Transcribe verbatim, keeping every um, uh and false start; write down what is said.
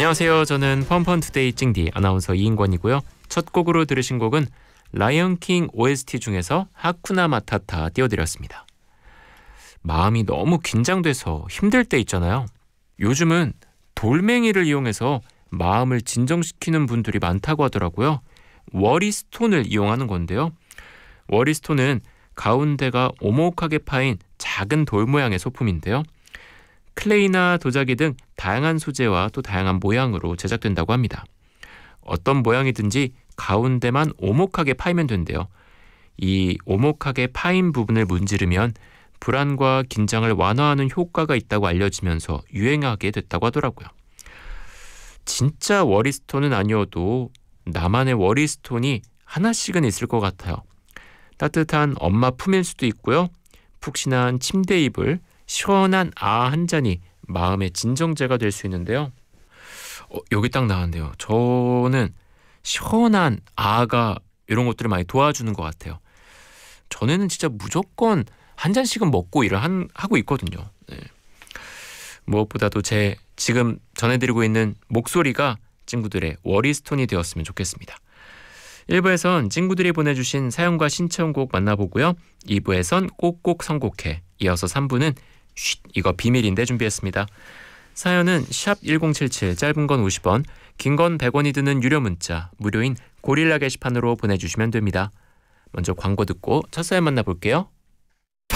안녕하세요. 저는 펀펀투데이 찡디 아나운서 이인권이고요. 첫 곡으로 들으신 곡은 라이언킹 오에스티 중에서 하쿠나 마타타 띄워드렸습니다. 마음이 너무 긴장돼서 힘들 때 있잖아요. 요즘은 돌멩이를 이용해서 마음을 진정시키는 분들이 많다고 하더라고요. 워리스톤을 이용하는 건데요. 워리스톤은 가운데가 오목하게 파인 작은 돌 모양의 소품인데요. 클레이나 도자기 등 다양한 소재와 또 다양한 모양으로 제작된다고 합니다. 어떤 모양이든지 가운데만 오목하게 파이면 된대요. 이 오목하게 파인 부분을 문지르면 불안과 긴장을 완화하는 효과가 있다고 알려지면서 유행하게 됐다고 하더라고요. 진짜 워리스톤은 아니어도 나만의 워리스톤이 하나씩은 있을 것 같아요. 따뜻한 엄마 품일 수도 있고요. 푹신한 침대 이불, 시원한 아 한 잔이 마음의 진정제가 될 수 있는데요. 어, 여기 딱 나왔는데요. 저는 시원한 아가 이런 것들을 많이 도와주는 것 같아요. 전에는 진짜 무조건 한 잔씩은 먹고 일을 한, 하고 있거든요. 네. 무엇보다도 제 지금 전해드리고 있는 목소리가 친구들의 워리스톤이 되었으면 좋겠습니다. 일 부에선 친구들이 보내주신 사연과 신청곡 만나보고요. 이 부에선 꼭꼭 선곡해. 이어서 삼 부는 쉿 이거 비밀인데 준비했습니다. 사연은 샵 일공칠칠 짧은 건 오십 원, 긴 건 백 원이 드는 유료 문자 무료인 고릴라 게시판으로 보내주시면 됩니다. 먼저 광고 듣고 첫 사연 만나볼게요.